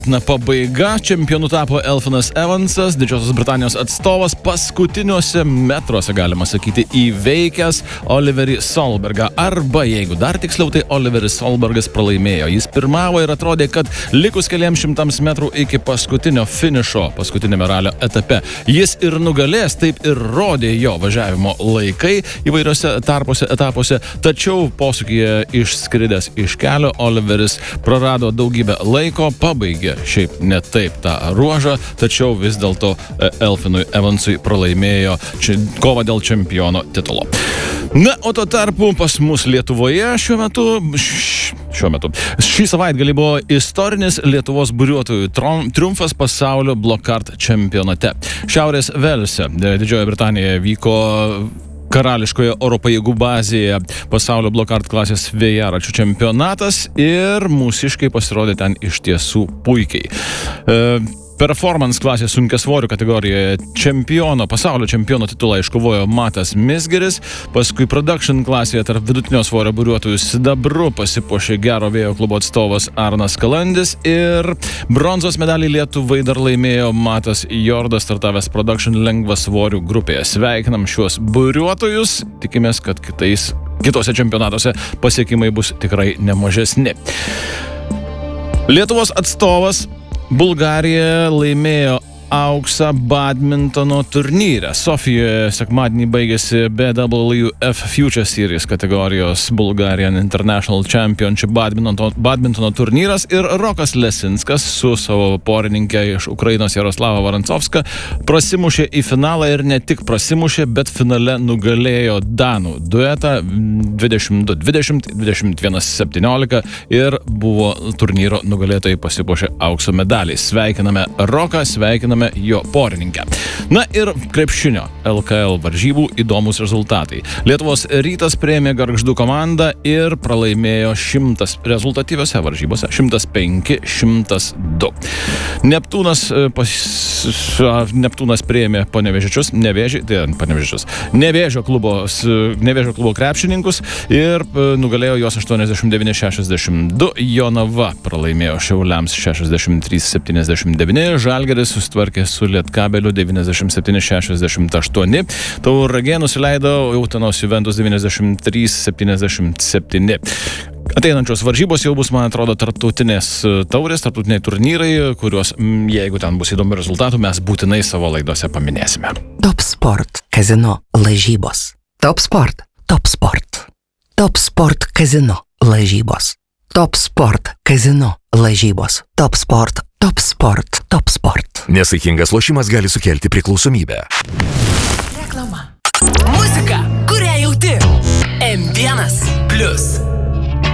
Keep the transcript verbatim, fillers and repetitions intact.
Na pabaiga čempionu tapo Elfinas Evansas, Didžiosios Britanijos atstovas, paskutiniuose metruose, galima sakyti, įveikęs Oliverį Solbergą. Arba, jeigu dar tiksliau, tai Oliveris Solbergas pralaimėjo. Jis pirmavo ir atrodė, kad likus keliams šimtams metrų iki paskutinio finišo, paskutinėme ralio etape. Jis ir nugalės, taip ir rodė jo važiavimo laikai įvairiose tarpuose, etapuose. Tačiau posūkyje išskridęs iš kelio, Oliveris prarado daugybę laiko, pabaigė šiaip ne taip tą ruožą, tačiau vis dėlto Elfinui Evansui pralaimėjo či, kovą dėl čempiono titulo. Na, o to tarpu pas mus Lietuvoje šiuo metu, š, šiuo metu, šį savaitgalį buvo istorinis Lietuvos buriuotojų triumfas pasaulio blokart čempionate. Šiaurės Velse, Didžiojoje Britanijoje, vyko karališkoje oro pajėgų bazėje pasaulio blokart klasės vėjaračių čempionatas ir mūsiškai pasirodė ten iš tiesų puikiai. E, Performance klasės sunkiasvorių kategorijoje čempiono, pasaulio čempiono titulą iškovojo Matas Mizgiris, paskui production klasėje tarp vidutinio svorio buriuotojų sidabru pasipuošė Gero vėjo klubo atstovas Arnas Kalandis ir bronzos medalį Lietuvai dar laimėjo Matas Jordas, startavęs production lengvasvorių grupėje. Sveikinam šiuos buriuotojus, tikimės, kad kitais, kitose čempionatuose pasiekimai bus tikrai nemažesni. Lietuvos atstovas Bulgarija laimėjo auksą badmintono turnyre. Sofijoje sekmadienį baigėsi B W F Future Series kategorijos Bulgarian International Championship badmintono, badmintono turnyras ir Rokas Lesinskas su savo porininkė iš Ukrainos Jaroslava Varancovska prasimušė į finalą ir ne tik prasimušė, bet finale nugalėjo danų duetą dvidešimt du dvidešimt, dvidešimt vienas septyniolika ir buvo turnyro nugalėtojai pasipuošę aukso medaliais. Sveikiname Roką, sveikiname jo porininkę. Na ir krepšinio L K L varžybų įdomus rezultatai. Lietuvos Rytas priėmė Gargždų komandą ir pralaimėjo šimtas rezultatyviose varžybose. šimtas penki šimtas du. Neptūnas, pas, Neptūnas priėmė Panevėžičius, Nevėžį, tai Panevėžičius, Nevėžio klubo, Nevėžio klubo krepšininkus ir nugalėjo juos aštuoniasdešimt devyni šešiasdešimt du. Jonava pralaimėjo Šiauliams šešiasdešimt trys septyniasdešimt devyni. Žalgiris sustvarkė su Lietkabeliu devyniasdešimt septyni šešiasdešimt aštuoni. Tauragė nusileido Utenos Juventus devyniasdešimt trys septyniasdešimt septyni. Ateinančios varžybos jau bus, man atrodo, tarptautinės taurės, tarptautiniai turnyrai, kuriuos, jeigu ten bus įdomių rezultatų, mes būtinai savo laidose paminėsime. Top Sport Kazino lažybos. Top Sport, Top Sport. Top Sport Kazino lažybos. Top Sport Kazino lažybos. Top Sport, Top Sport, Top Sport. Nesaikingas lošimas gali sukelti priklausomybę. Reklama. Muzika, kurią jauti. M vienas Plius.